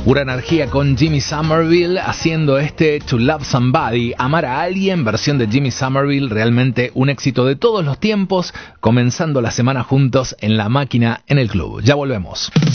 Pura energía con Jimmy Somerville haciendo To Love Somebody, Amar a Alguien, versión de Jimmy Somerville, realmente un éxito de todos los tiempos, comenzando la semana juntos en La Máquina en el club. Ya volvemos.